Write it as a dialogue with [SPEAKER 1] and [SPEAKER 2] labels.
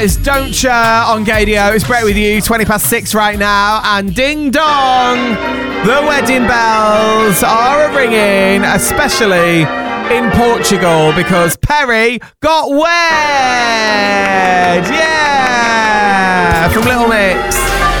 [SPEAKER 1] It's Don't Ya on Gadio. It's Brett with you, 20 past 6 right now. And ding dong, the wedding bells are ringing, especially in Portugal, because Perry got wed. Yeah, from Little Mix.